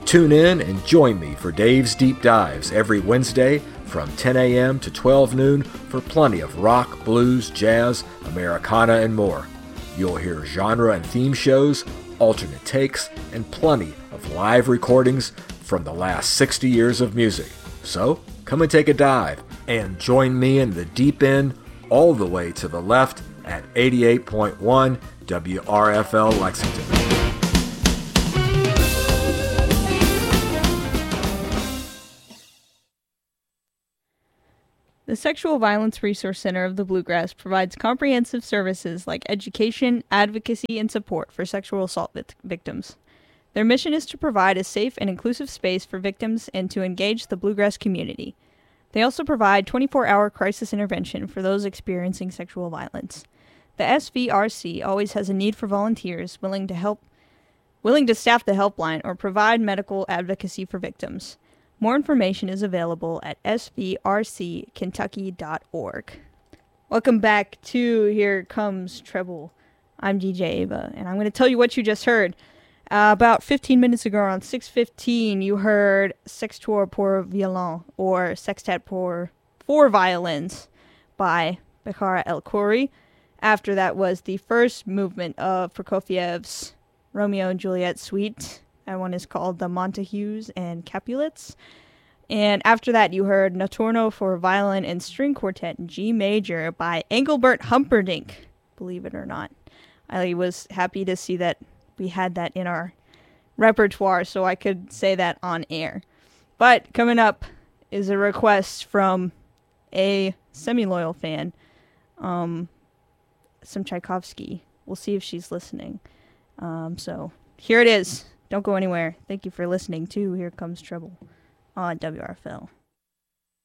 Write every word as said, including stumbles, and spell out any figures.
Tune in and join me for Dave's Deep Dives every Wednesday from ten a.m. to twelve noon for plenty of rock, blues, jazz, Americana, and more. You'll hear genre and theme shows, alternate takes, and plenty of live recordings from the last sixty years of music. So, come and take a dive and join me in the deep end all the way to the left at eighty-eight point one W R F L Lexington. The Sexual Violence Resource Center of the Bluegrass provides comprehensive services like education, advocacy, and support for sexual assault vic- victims. Their mission is to provide a safe and inclusive space for victims and to engage the Bluegrass community. They also provide twenty-four hour crisis intervention for those experiencing sexual violence. The S V R C always has a need for volunteers willing to help, willing to staff the helpline or provide medical advocacy for victims. More information is available at s v r c kentucky dot org. Welcome back to Here Comes Treble. I'm D J Ava, and I'm going to tell you what you just heard. Uh, about fifteen minutes ago on six fifteen, you heard Sextour pour violon, or Sextet pour four violins, by Bekhara El Khoury. After that was the first movement of Prokofiev's Romeo and Juliet Suite. That one is called the Montagues and Capulets. And after that, you heard Notturno for Violin and String Quartet in G Major by Engelbert Humperdinck, believe it or not. I was happy to see that we had that in our repertoire so I could say that on air. But coming up is a request from a semi-loyal fan, um, some Tchaikovsky. We'll see if she's listening. Um, so here it is. Don't go anywhere. Thank you for listening to Here Comes Trouble on W R F L.